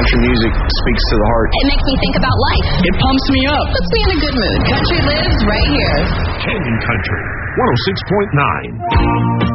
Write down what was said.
country music speaks to the heart. It makes me think about life. It pumps me up. Puts me in a good mood. Country lives right here. Canyon Country 106.9.